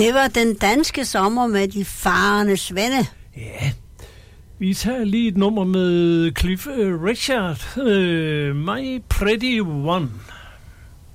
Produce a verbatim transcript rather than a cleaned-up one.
Det var den danske sommer med de farende svende. Ja, vi tager lige et nummer med Cliff Richard. Uh, My Pretty One.